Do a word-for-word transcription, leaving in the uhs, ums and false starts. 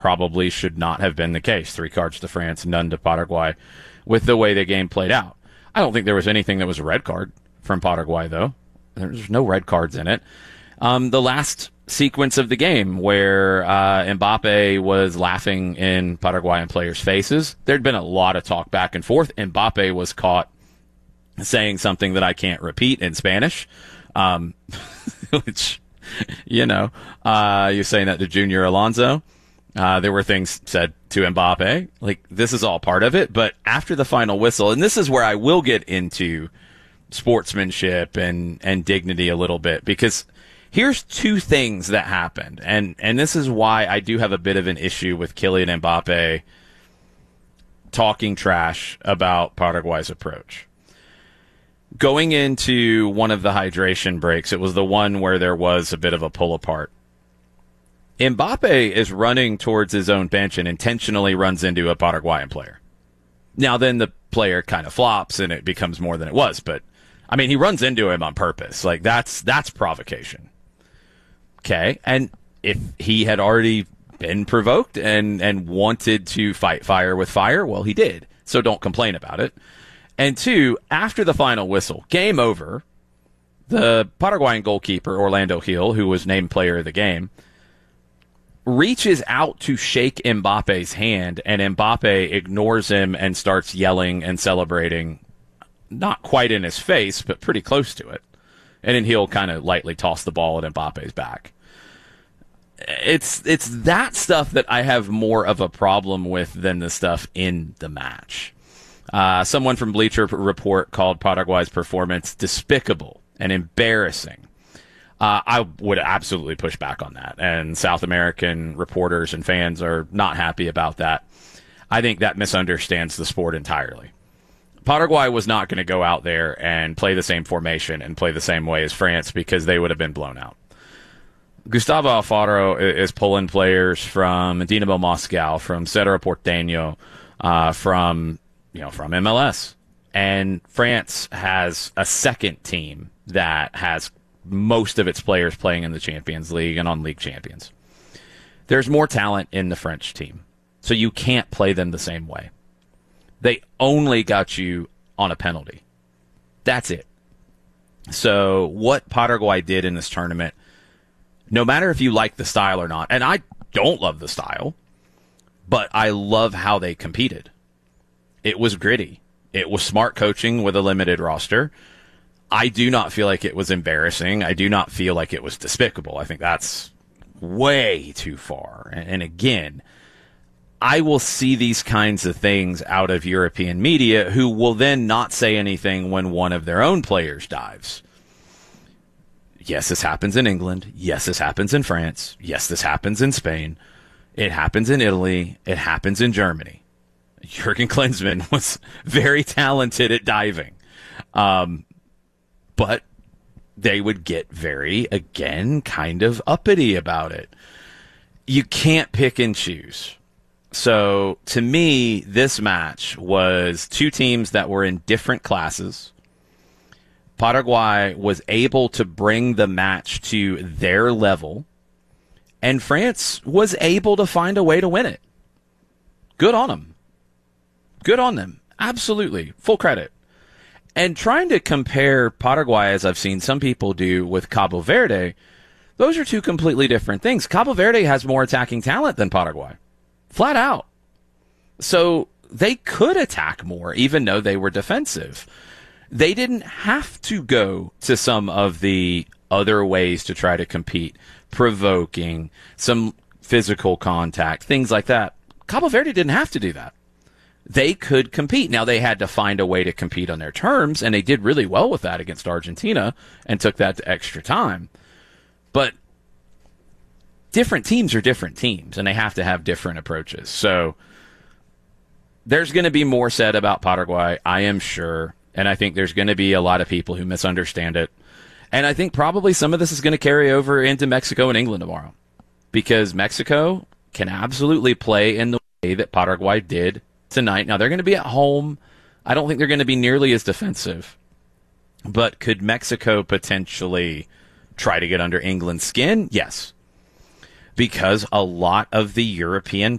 probably should not have been the case. Three cards to France, none to Paraguay, with the way the game played out. I don't think there was anything that was a red card from Paraguay, though. There's no red cards in it. Um, the last sequence of the game where uh, Mbappe was laughing in Paraguayan players' faces, there'd been a lot of talk back and forth. Mbappe was caught saying something that I can't repeat in Spanish, um, which, you know, uh, you're saying that to Junior Alonso. Uh, there were things said to Mbappe. Like, this is all part of it. But after the final whistle, and this is where I will get into sportsmanship and, and dignity a little bit, because here's two things that happened. And, and this is why I do have a bit of an issue with Kylian Mbappe talking trash about Paraguay's approach. Going into one of the hydration breaks, it was the one where there was a bit of a pull apart. Mbappe is running towards his own bench and intentionally runs into a Paraguayan player. Now, then the player kind of flops and it becomes more than it was. But, I mean, he runs into him on purpose. Like, that's that's provocation. Okay? And if he had already been provoked and, and wanted to fight fire with fire, well, he did. So don't complain about it. And two, after the final whistle, game over, the Paraguayan goalkeeper, Orlando Gil, who was named player of the game, reaches out to shake Mbappe's hand, and Mbappe ignores him and starts yelling and celebrating, not quite in his face, but pretty close to it. And then he'll kind of lightly toss the ball at Mbappe's back. It's it's that stuff that I have more of a problem with than the stuff in the match. Uh, someone from Bleacher Report called Paraguay's performance despicable and embarrassing. Uh, I would absolutely push back on that, and South American reporters and fans are not happy about that. I think that misunderstands the sport entirely. Paraguay was not going to go out there and play the same formation and play the same way as France because they would have been blown out. Gustavo Alfaro is pulling players from Dinamo Moscow, from Cerro Porteño, uh, from you know from M L S, and France has a second team that has most of its players playing in the Champions League and on league champions. There's more talent in the French team, so you can't play them the same way. They only got you on a penalty. That's it. So what Paraguay did in this tournament, no matter if you like the style or not, and I don't love the style, but I love how they competed. It was gritty. It was smart coaching with a limited roster. I do not feel like it was embarrassing. I do not feel like it was despicable. I think that's way too far. And again, I will see these kinds of things out of European media who will then not say anything when one of their own players dives. Yes, this happens in England. Yes, this happens in France. Yes, this happens in Spain. It happens in Italy. It happens in Germany. Jurgen Klinsmann was very talented at diving. Um, But they would get very, again, kind of uppity about it. You can't pick and choose. So, to me, this match was two teams that were in different classes. Paraguay was able to bring the match to their level, and France was able to find a way to win it. Good on them. Good on them. Absolutely. Full credit. And trying to compare Paraguay, as I've seen some people do, with Cabo Verde, those are two completely different things. Cabo Verde has more attacking talent than Paraguay. Flat out. So they could attack more, even though they were defensive. They didn't have to go to some of the other ways to try to compete, provoking, some physical contact, things like that. Cabo Verde didn't have to do that. They could compete. Now, they had to find a way to compete on their terms, and they did really well with that against Argentina and took that to extra time. But different teams are different teams, and they have to have different approaches. So there's going to be more said about Paraguay, I am sure, and I think there's going to be a lot of people who misunderstand it. And I think probably some of this is going to carry over into Mexico and England tomorrow, because Mexico can absolutely play in the way that Paraguay did tonight. Now, they're going to be at home. I don't think they're going to be nearly as defensive. But could Mexico potentially try to get under England's skin? Yes. because a lot of the European